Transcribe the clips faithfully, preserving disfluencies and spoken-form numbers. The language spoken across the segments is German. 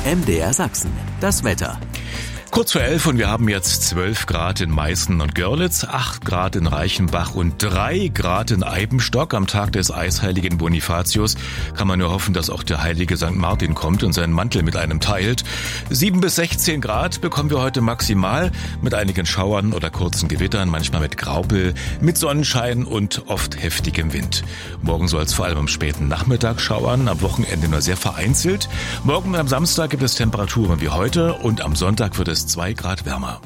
M D R Sachsen, das Wetter. Kurz vor elf und wir haben jetzt zwölf Grad in Meißen und Görlitz, acht Grad in Reichenbach und drei Grad in Eibenstock. Am Tag des eisheiligen Bonifatius kann man nur hoffen, dass auch der heilige Sankt Martin kommt und seinen Mantel mit einem teilt. sieben bis sechzehn Grad bekommen wir heute maximal mit einigen Schauern oder kurzen Gewittern, manchmal mit Graupel, mit Sonnenschein und oft heftigem Wind. Morgen soll es vor allem am späten Nachmittag schauern, am Wochenende nur sehr vereinzelt. Morgen und am Samstag gibt es Temperaturen wie heute und am Sonntag wird es zwei Grad wärmer.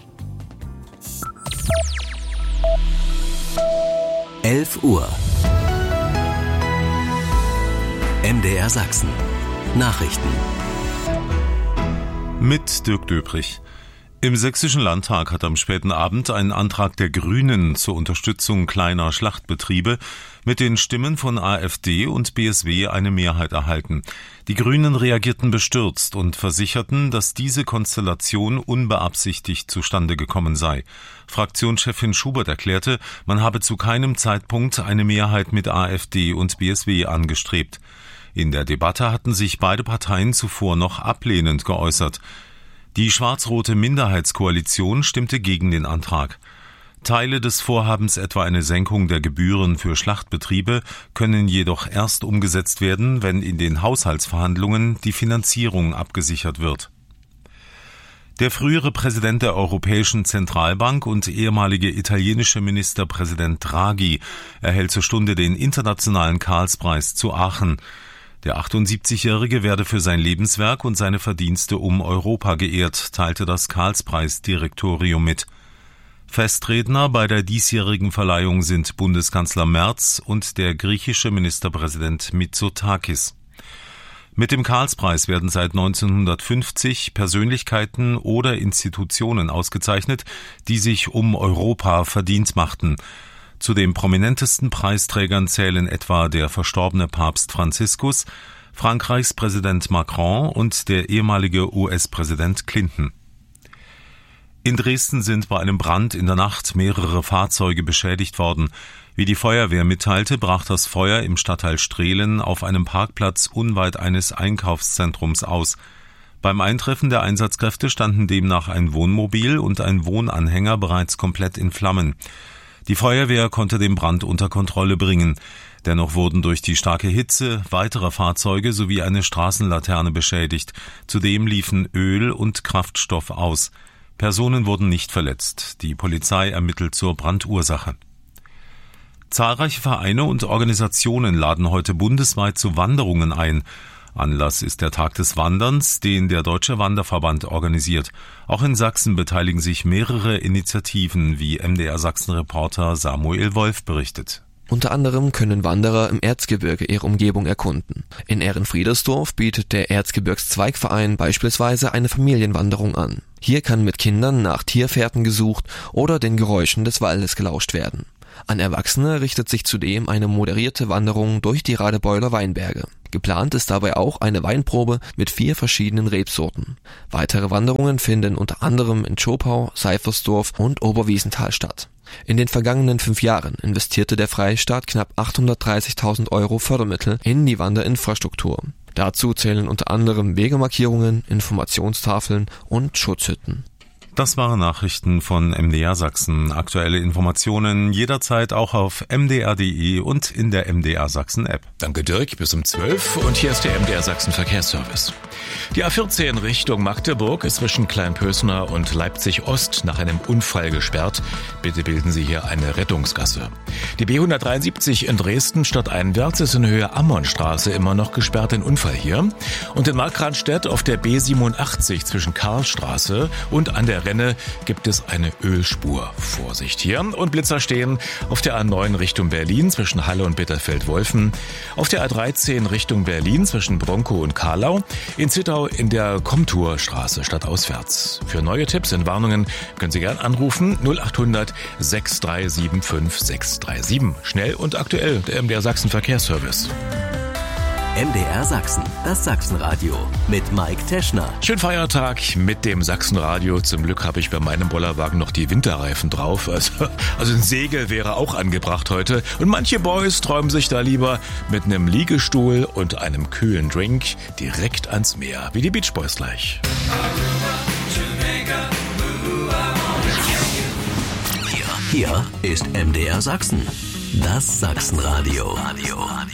elf Uhr. M D R Sachsen. Nachrichten. Mit Dirk Döbrich. Im Sächsischen Landtag hat am späten Abend ein Antrag der Grünen zur Unterstützung kleiner Schlachtbetriebe mit den Stimmen von AfD und B S W eine Mehrheit erhalten. Die Grünen reagierten bestürzt und versicherten, dass diese Konstellation unbeabsichtigt zustande gekommen sei. Fraktionschefin Schubert erklärte, man habe zu keinem Zeitpunkt eine Mehrheit mit AfD und B S W angestrebt. In der Debatte hatten sich beide Parteien zuvor noch ablehnend geäußert. Die schwarz-rote Minderheitskoalition stimmte gegen den Antrag. Teile des Vorhabens, etwa eine Senkung der Gebühren für Schlachtbetriebe, können jedoch erst umgesetzt werden, wenn in den Haushaltsverhandlungen die Finanzierung abgesichert wird. Der frühere Präsident der Europäischen Zentralbank und ehemalige italienische Ministerpräsident Draghi erhält zur Stunde den internationalen Karlspreis zu Aachen. Der achtundsiebzigjährige werde für sein Lebenswerk und seine Verdienste um Europa geehrt, teilte das Karlspreisdirektorium mit. Festredner bei der diesjährigen Verleihung sind Bundeskanzler Merz und der griechische Ministerpräsident Mitsotakis. Mit dem Karlspreis werden seit neunzehnhundertfünfzig Persönlichkeiten oder Institutionen ausgezeichnet, die sich um Europa verdient machten. Zu den prominentesten Preisträgern zählen etwa der verstorbene Papst Franziskus, Frankreichs Präsident Macron und der ehemalige U S-Präsident Clinton. In Dresden sind bei einem Brand in der Nacht mehrere Fahrzeuge beschädigt worden. Wie die Feuerwehr mitteilte, brach das Feuer im Stadtteil Strehlen auf einem Parkplatz unweit eines Einkaufszentrums aus. Beim Eintreffen der Einsatzkräfte standen demnach ein Wohnmobil und ein Wohnanhänger bereits komplett in Flammen. Die Feuerwehr konnte den Brand unter Kontrolle bringen. Dennoch wurden durch die starke Hitze weitere Fahrzeuge sowie eine Straßenlaterne beschädigt. Zudem liefen Öl und Kraftstoff aus. Personen wurden nicht verletzt. Die Polizei ermittelt zur Brandursache. Zahlreiche Vereine und Organisationen laden heute bundesweit zu Wanderungen ein. Anlass ist der Tag des Wanderns, den der Deutsche Wanderverband organisiert. Auch in Sachsen beteiligen sich mehrere Initiativen, wie M D R Sachsen-Reporter Samuel Wolf berichtet. Unter anderem können Wanderer im Erzgebirge ihre Umgebung erkunden. In Ehrenfriedersdorf bietet der Erzgebirgszweigverein beispielsweise eine Familienwanderung an. Hier kann mit Kindern nach Tierfährten gesucht oder den Geräuschen des Waldes gelauscht werden. An Erwachsene richtet sich zudem eine moderierte Wanderung durch die Radebeuler Weinberge. Geplant ist dabei auch eine Weinprobe mit vier verschiedenen Rebsorten. Weitere Wanderungen finden unter anderem in Zschopau, Seifersdorf und Oberwiesenthal statt. In den vergangenen fünf Jahren investierte der Freistaat knapp achthundertdreißigtausend Euro Fördermittel in die Wanderinfrastruktur. Dazu zählen unter anderem Wegemarkierungen, Informationstafeln und Schutzhütten. Das waren Nachrichten von M D R Sachsen. Aktuelle Informationen jederzeit auch auf m d r punkt d e und in der M D R Sachsen App. Danke Dirk, bis um zwölf und hier ist der M D R Sachsen Verkehrsservice. Die A vierzehn Richtung Magdeburg ist zwischen Kleinpösner und Leipzig Ost nach einem Unfall gesperrt. Bitte bilden Sie hier eine Rettungsgasse. Die B hundertdreiundsiebzig in Dresden stadteinwärts ist in Höhe Ammonstraße immer noch gesperrt, ein Unfall hier. Und in Markranstädt auf der B siebenundachtzig zwischen Karlstraße und an der Renne gibt es eine Ölspur. Vorsicht hier. Und Blitzer stehen auf der A neun Richtung Berlin zwischen Halle und Bitterfeld-Wolfen, auf der A dreizehn Richtung Berlin zwischen Bronkow und Karlau, in Zittau in der Komturstraße stadtauswärts. Für neue Tipps und Warnungen können Sie gern anrufen null achthundert sechs drei sieben fünf sechs drei sieben. Schnell und aktuell der M D R Sachsen Verkehrsservice. M D R Sachsen, das Sachsenradio mit Mike Teschner. Schönen Feiertag mit dem Sachsenradio. Zum Glück habe ich bei meinem Bollerwagen noch die Winterreifen drauf. Also, also ein Segel wäre auch angebracht heute. Und manche Boys träumen sich da lieber mit einem Liegestuhl und einem kühlen Drink direkt ans Meer, wie die Beach Boys gleich. Hier, hier ist M D R Sachsen, das Sachsenradio.